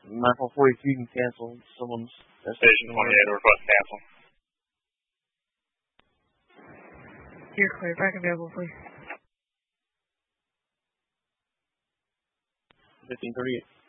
943, you can cancel someone's Station 28, request cancel. You're clear. Back available, please. 1538.